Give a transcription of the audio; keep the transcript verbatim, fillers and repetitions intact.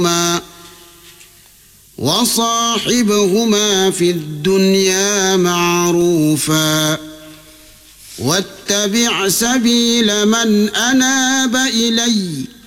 وصاحبهما في الدنيا معروفا واتبع سبيل من أناب إلي